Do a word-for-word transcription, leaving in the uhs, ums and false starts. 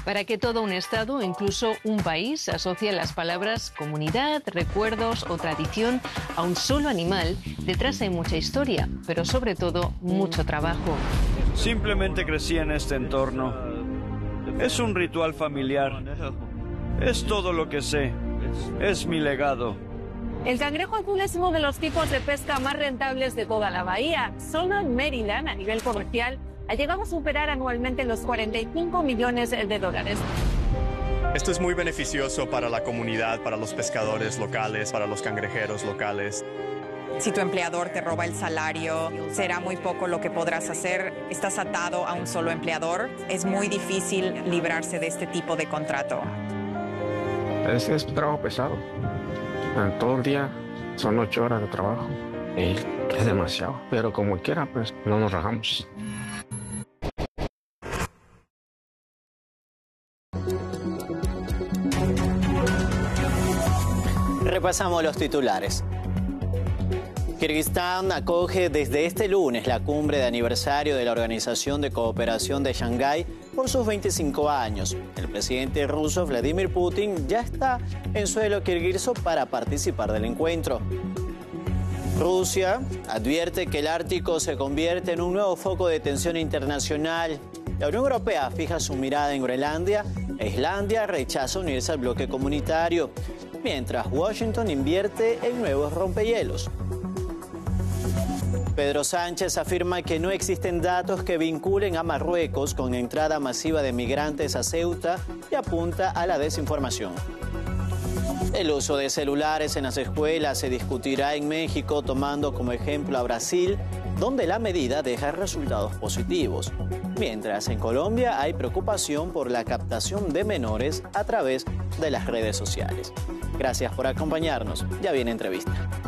para que todo un Estado, incluso un país, asocie las palabras comunidad, recuerdos o tradición a un solo animal, detrás hay mucha historia, pero sobre todo mucho trabajo. Simplemente crecí en este entorno. Es un ritual familiar. Es todo lo que sé. Es mi legado. El cangrejo azul es uno de los tipos de pesca más rentables de toda la bahía. Solo en Maryland, a nivel comercial, ha llegado a superar anualmente los cuarenta y cinco millones de dólares. Esto es muy beneficioso para la comunidad, para los pescadores locales, para los cangrejeros locales. Si tu empleador te roba el salario, será muy poco lo que podrás hacer. Estás atado a un solo empleador. Es muy difícil librarse de este tipo de contrato. Es, es un trabajo pesado. Todo el día son ocho horas de trabajo. Y es demasiado. Pero como quiera, pues no nos rajamos. Repasamos los titulares. Kirguistán acoge desde este lunes la cumbre de aniversario de la Organización de Cooperación de Shanghái por sus veinticinco años. El presidente ruso Vladimir Putin ya está en suelo kirguizo para participar del encuentro. Rusia advierte que el Ártico se convierte en un nuevo foco de tensión internacional. La Unión Europea fija su mirada en Groenlandia e Islandia rechaza unirse al bloque comunitario, mientras Washington invierte en nuevos rompehielos. Pedro Sánchez afirma que no existen datos que vinculen a Marruecos con entrada masiva de migrantes a Ceuta y apunta a la desinformación. El uso de celulares en las escuelas se discutirá en México, tomando como ejemplo a Brasil, donde la medida deja resultados positivos. Mientras en Colombia hay preocupación por la captación de menores a través de las redes sociales. Gracias por acompañarnos. Ya viene entrevista.